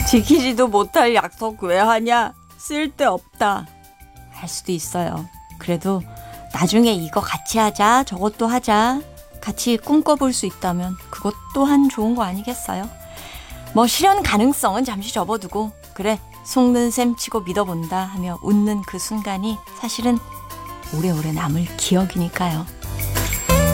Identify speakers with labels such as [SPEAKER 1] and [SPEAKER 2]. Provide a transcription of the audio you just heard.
[SPEAKER 1] 지키지도 못할 약속 왜 하냐? 쓸데없다. 할 수도 있어요. 그래도 나중에 이거 같이 하자, 저것도 하자, 같이 꿈꿔볼 수 있다면 그것 또한 좋은 거 아니겠어요? 뭐 실현 가능성은 잠시 접어두고 그래 속는 셈 치고 믿어본다 하며 웃는 그 순간이 사실은 오래오래 남을 기억이니까요.